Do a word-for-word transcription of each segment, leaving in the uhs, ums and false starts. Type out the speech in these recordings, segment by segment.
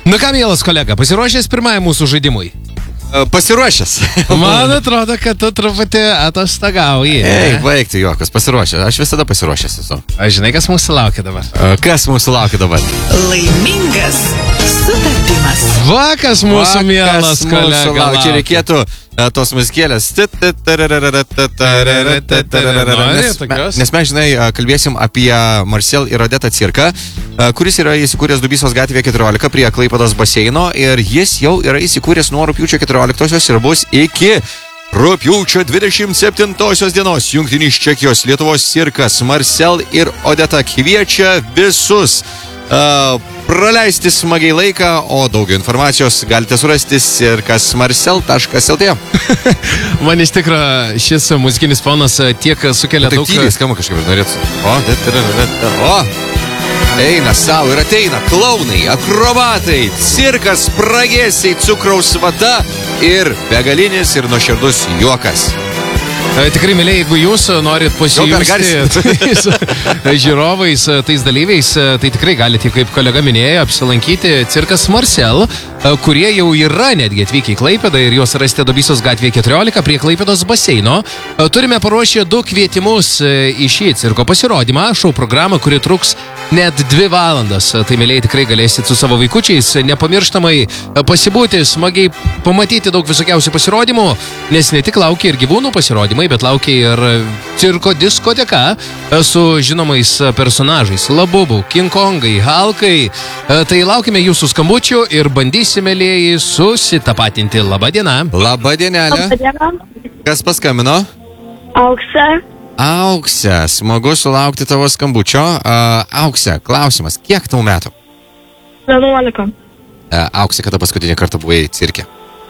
Nu ką, mielas kolega, pasiruošęs pirmąjį mūsų žaidimui? Pasiruošęs. Man atrodo, kad tu truputį atostogauji. Ei, baigti juokas, pasiruošęs. Aš visada pasiruošęs esu. Aš žinai, kas mūsų laukia dabar? Kas mūsų laukia dabar? Laimingas sutapimas. Va, kas mūsų Va, mielas kas mūsų kolega laukia. laukia. Čia reikėtų uh, tos muzikėlės. Nes, nes mes, žinai, uh, kalbėsim apie Marcel ir Odetą cirką, uh, kuris yra įsikūręs Dubysos gatvėje keturiolika prie Klaipėdos baseino ir jis jau yra įsikūręs nuo rugpjūčio keturioliktosios ir bus iki rugpjūčio dvidešimt septintosios dienos. Jungtinis Čekijos Lietuvos cirkas Marcel ir Odeta kviečia visus uh, praleisti smagiai laiką, o daugiau informacijos galite surasti cirkas marcel taškas lt. Man iš tikro šis muzikinis fonas tiek sukelia Taip daug... tyliai skamba kažkaip ir norėtų. O, o, eina savo ir ateina klaunai, akrobatai, cirkas, spragėsiai, cukraus vata ir begalinis ir nuoširdus juokas. Tikrai, mėlyje, jeigu jūs norit pasijusti tais žiūrovais, tais dalyviais, tai tikrai galite, kaip kolega minėjo, apsilankyti cirkas Marcel, kurie jau yra netgi atvykę į Klaipėdą ir juos rasite Dubysos gatvėje keturiolika prie Klaipėdos baseino. Turime paruošę du kvietimus į šį cirko pasirodymą, šou programą, kuri truks net dvi valandas. Tai, mėlyje, tikrai galėsit su savo vaikučiais nepamirštamai pasibūti, smagiai pamatyti daug visokiausių pasirodymų, nes ne tik laukia ir gyvūnų pasirodymai, bet laukia ir cirko diskoteka su žinomais personažais. Labubu, King Kongai, Halkai. Tai laukime jūsų skambučių ir bandysime, mėlyjeji, susitapatinti. Labą dieną. Labą dienelę. Kas paskambino? Auksė. Auksė, smagu sulaukti tavo skambučio. Auksė, klausimas, kiek tau metų? vienuolika. Auksė, kada paskutinį kartą buvai cirke?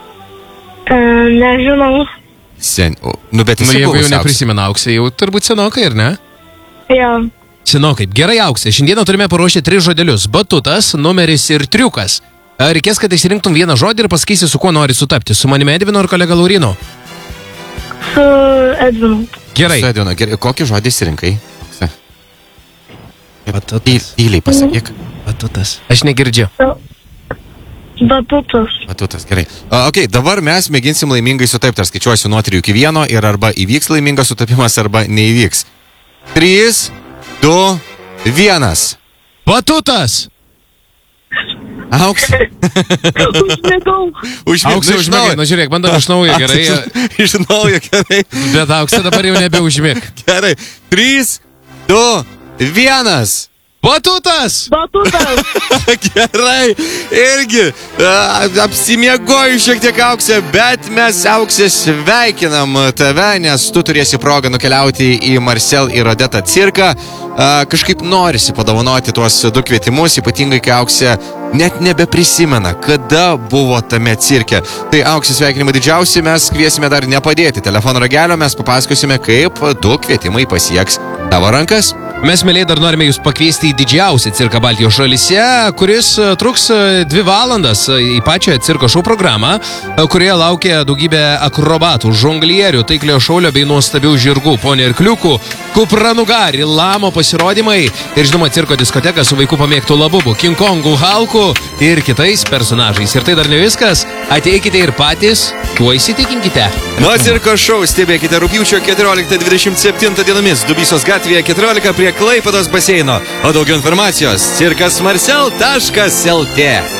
Nežinau. Sen... Nu, bet Nu, esi jeigu buvus, jau Auksė. neprisimena Auksė, jau turbūt senokai, ar ne? Jo. Senokai. Gerai, Auksė. Šiandieną turime paruošę tris žodelius. Batutas, numeris ir triukas. Reikės, kad išsirinktum vieną žodį ir pasakysi, su kuo nori sutapti. Su manimi Edvinu ir kolega Laurinu. Su Edvinu. Gerai. Su Edvinu, gerai. Kokį žodį išsirinkai? Auksė? Batutas. Tyliai pasakyk. Batutas. Aš negirdžiu. Batutas. Batutas, gerai. Uh, ok, dabar mes mėginsim laimingai sutapti. Aš skaičiuosiu nuo trijų iki vieno ir arba įvyks laimingas sutapimas, arba neįvyks. Trys, du, vienas. Batutas! Auksė. Užmėgau. Auksė užmėgai. Nu, žiūrėk, bandom iš naujo, gerai. Iš naujo, gerai. Bet Auksė dabar jau nebeužmėg. Gerai. Trys, du, vienas. Batutas! Batutas. Gerai, irgi a, apsimiegoju šiek tiek, Auksė, bet mes, Auksė, sveikinam tave, nes tu turėsi progą nukeliauti į Marcel ir Odetą cirką. A, kažkaip norisi padovanoti tuos du kvietimus, ypatingai, kai Auksė net nebeprisimena, kada buvo tame cirke. Tai, Auksė, sveikinimai didžiausi, mes kviesime dar nepadėti telefono ragelio, mes papasakosime, kaip du kvietimai pasieks tavo rankas. Mes, mėlyje, dar norime jūs pakviesti į didžiausią cirką Baltijos šalyse, kuris truks dvi valandas į pačią cirko šou programą, kurioje laukia daugybė akrobatų, žonglierių, taiklio šaulio bei nuostabių žirgų, ponė ir kliukų, kupranugari, lamo pasirodymai ir, žinoma, cirko diskoteka su vaikų pamėgtų Labubu, King Kongų, Halkų ir kitais personažais. Ir tai dar ne viskas, ateikite ir patys, tuo įsitikinkite. Nuo cirko šou stebėkite rugpjūčio keturioliktą dvidešimt septintą dienomis Dubysos gatvėje keturiolika prie Klaipėdos baseino. O daugiau informacijos cirkas marcel taškas lt.